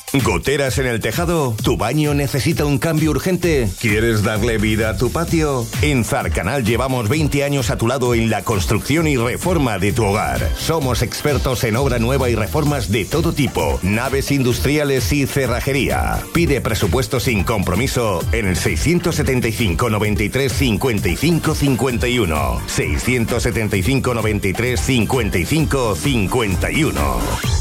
¿Goteras en el tejado? ¿Tu baño necesita un cambio urgente? ¿Quieres darle vida a tu patio? En Zarcanal llevamos 20 años a tu lado en la construcción y reforma de tu hogar. Somos expertos en obra nueva y reformas de todo tipo, naves industriales y cerrajería. Pide presupuesto sin compromiso en el 675 93 55 51. 675 93 55 51.